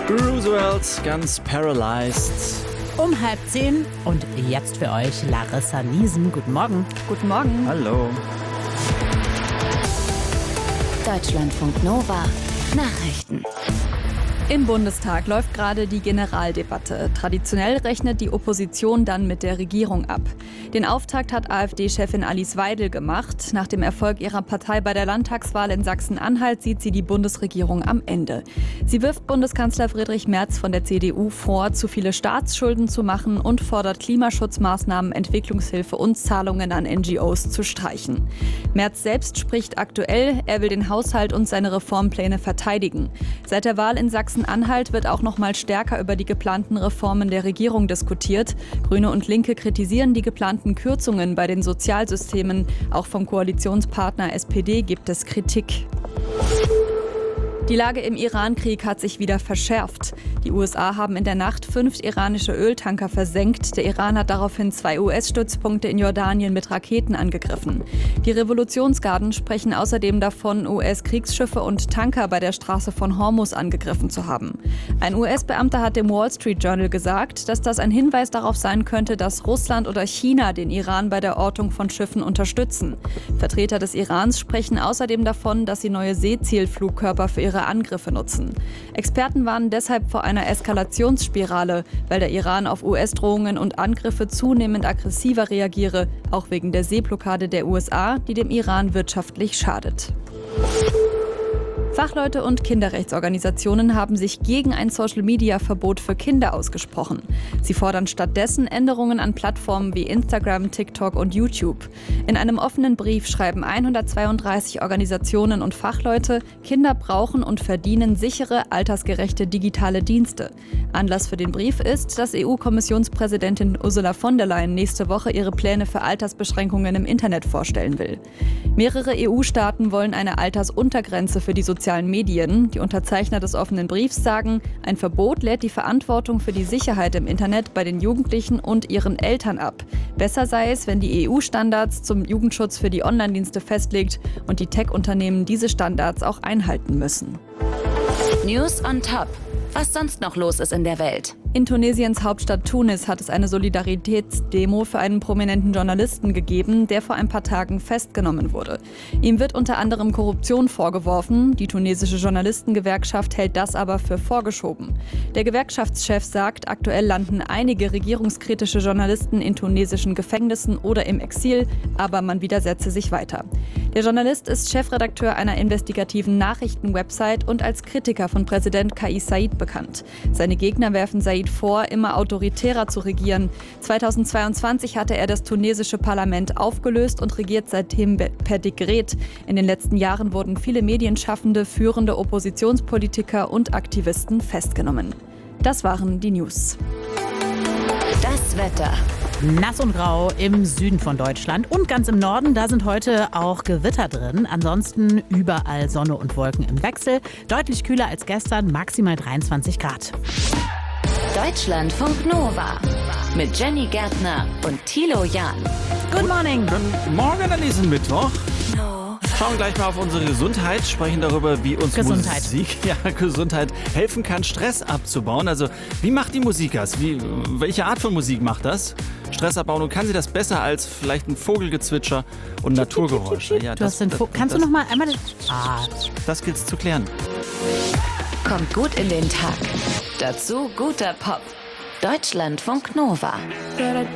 Roosevelt, ganz paralyzed. Um 9:30 und jetzt für euch Larissa Niesen. Guten Morgen. Guten Morgen. Hallo. Deutschlandfunk Nova. Nachrichten. Im Bundestag läuft gerade die Generaldebatte. Traditionell rechnet die Opposition dann mit der Regierung ab. Den Auftakt hat AfD-Chefin Alice Weidel gemacht. Nach dem Erfolg ihrer Partei bei der Landtagswahl in Sachsen-Anhalt sieht sie die Bundesregierung am Ende. Sie wirft Bundeskanzler Friedrich Merz von der CDU vor, zu viele Staatsschulden zu machen und fordert Klimaschutzmaßnahmen, Entwicklungshilfe und Zahlungen an NGOs zu streichen. Merz selbst spricht aktuell, er will den Haushalt und seine Reformpläne verteidigen. Seit der Wahl in Sachsen-Anhalt wird auch noch mal stärker über die geplanten Reformen der Regierung diskutiert. Grüne und Linke kritisieren die geplanten Kürzungen bei den Sozialsystemen. Auch vom Koalitionspartner SPD gibt es Kritik. Die Lage im Iran-Krieg hat sich wieder verschärft. Die USA haben in der Nacht 5 iranische Öltanker versenkt. Der Iran hat daraufhin 2 US-Stützpunkte in Jordanien mit Raketen angegriffen. Die Revolutionsgarden sprechen außerdem davon, US-Kriegsschiffe und Tanker bei der Straße von Hormuz angegriffen zu haben. Ein US-Beamter hat dem Wall Street Journal gesagt, dass das ein Hinweis darauf sein könnte, dass Russland oder China den Iran bei der Ortung von Schiffen unterstützen. Vertreter des Irans sprechen außerdem davon, dass sie neue Seezielflugkörper für ihre Angriffe nutzen. Experten warnen deshalb vor einer Eskalationsspirale, weil der Iran auf US-Drohungen und Angriffe zunehmend aggressiver reagiere, auch wegen der Seeblockade der USA, die dem Iran wirtschaftlich schadet. Fachleute und Kinderrechtsorganisationen haben sich gegen ein Social-Media-Verbot für Kinder ausgesprochen. Sie fordern stattdessen Änderungen an Plattformen wie Instagram, TikTok und YouTube. In einem offenen Brief schreiben 132 Organisationen und Fachleute, Kinder brauchen und verdienen sichere, altersgerechte digitale Dienste. Anlass für den Brief ist, dass EU-Kommissionspräsidentin Ursula von der Leyen nächste Woche ihre Pläne für Altersbeschränkungen im Internet vorstellen will. Mehrere EU-Staaten wollen eine Altersuntergrenze für die sozialen Medien. Die Unterzeichner des offenen Briefs sagen, ein Verbot lädt die Verantwortung für die Sicherheit im Internet bei den Jugendlichen und ihren Eltern ab. Besser sei es, wenn die EU-Standards zum Jugendschutz für die Online-Dienste festlegt und die Tech-Unternehmen diese Standards auch einhalten müssen. News on Top. Was sonst noch los ist in der Welt. In Tunesiens Hauptstadt Tunis hat es eine Solidaritätsdemo für einen prominenten Journalisten gegeben, der vor ein paar Tagen festgenommen wurde. Ihm wird unter anderem Korruption vorgeworfen. Die tunesische Journalistengewerkschaft hält das aber für vorgeschoben. Der Gewerkschaftschef sagt, aktuell landen einige regierungskritische Journalisten in tunesischen Gefängnissen oder im Exil, aber man widersetze sich weiter. Der Journalist ist Chefredakteur einer investigativen Nachrichtenwebsite und als Kritiker von Präsident Kais Saied bekannt. Seine Gegner werfen Saied vor, immer autoritärer zu regieren. 2022 hatte er das tunesische Parlament aufgelöst und regiert seitdem per Dekret. In den letzten Jahren wurden viele Medienschaffende, führende Oppositionspolitiker und Aktivisten festgenommen. Das waren die News. Das Wetter. Nass und grau im Süden von Deutschland und ganz im Norden, da sind heute auch Gewitter drin. Ansonsten überall Sonne und Wolken im Wechsel. Deutlich kühler als gestern, maximal 23 Grad. Deutschlandfunk Nova. Mit Jenny Gärtner und Thilo Jahn. Good morning. Guten Morgen an diesem Mittwoch. Schauen gleich mal auf unsere Gesundheit, sprechen darüber, wie uns Gesundheit helfen kann, Stress abzubauen. Also, wie macht die Musik das? Welche Art von Musik macht das? Stress abbauen, und kann sie das besser als vielleicht ein Vogelgezwitscher und Naturgeräusche? Ja, kannst du noch mal einmal das gilt's zu klären. Kommt gut in den Tag. Dazu guter Pop. Deutschlandfunk Nova.